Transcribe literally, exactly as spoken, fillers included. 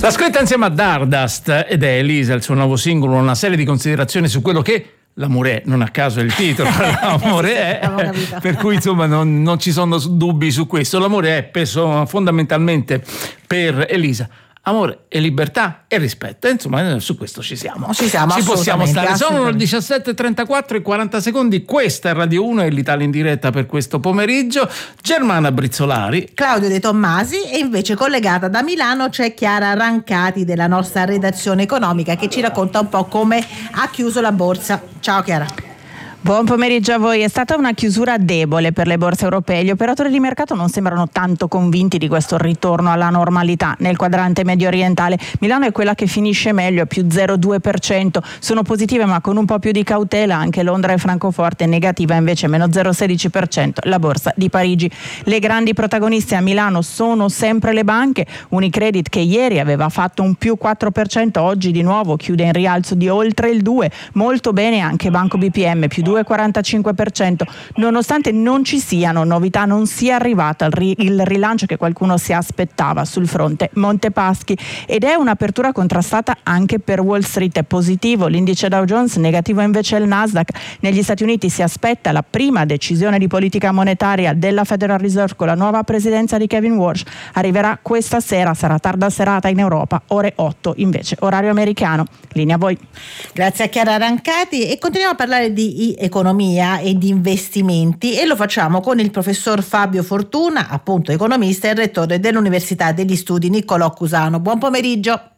L'ascolta insieme a Dardust ed è Elisa, il suo nuovo singolo, una serie di considerazioni su quello che l'amore è, non a caso è il titolo, l'amore è, per cui insomma non, non ci sono dubbi su questo. L'amore è peso fondamentalmente per Elisa amore e libertà e rispetto, insomma su questo ci siamo, ci siamo, ci possiamo stare. Sono le diciassette e trentaquattro e quaranta secondi, questa è Radio uno e l'Italia in diretta per questo pomeriggio. Germana Brizzolari, Claudio De Tommasi, e invece collegata da Milano c'è Chiara Rancati della nostra redazione economica, che ci racconta un po' come ha chiuso la borsa. Ciao Chiara. Buon pomeriggio a voi. È stata una chiusura debole per le borse europee. Gli operatori di mercato non sembrano tanto convinti di questo ritorno alla normalità. Nel quadrante medio orientale Milano è quella che finisce meglio, a più zero virgola due per cento. Sono positive ma con un po' più di cautela anche Londra e Francoforte, negativa invece meno zero virgola sedici per cento la borsa di Parigi. Le grandi protagoniste a Milano sono sempre le banche. Unicredit, che ieri aveva fatto un più quattro per cento, oggi di nuovo chiude in rialzo di oltre il due per cento. Molto bene anche Banco B P M, più due virgola quarantacinque per cento. Nonostante non ci siano novità, non sia arrivata il, ri- il rilancio che qualcuno si aspettava sul fronte Montepaschi, ed è un'apertura contrastata anche per Wall Street. È positivo l'indice Dow Jones, negativo invece il Nasdaq. Negli Stati Uniti si aspetta la prima decisione di politica monetaria della Federal Reserve con la nuova presidenza di Kevin Warsh. Arriverà questa sera, sarà tarda serata in Europa, ore otto invece orario americano. Linea a voi. Grazie a Chiara Rancati, e continuiamo a parlare di economia e di investimenti, e lo facciamo con il professor Fabio Fortuna, appunto economista e rettore dell'Università degli Studi Niccolò Cusano. Buon pomeriggio.